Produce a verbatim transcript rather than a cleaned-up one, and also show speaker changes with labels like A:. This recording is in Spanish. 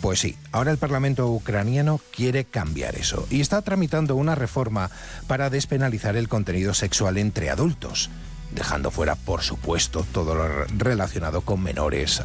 A: Pues sí, ahora el Parlamento ucraniano quiere cambiar eso y está tramitando una reforma para despenalizar el contenido sexual entre adultos, dejando fuera, por supuesto, todo lo relacionado con menores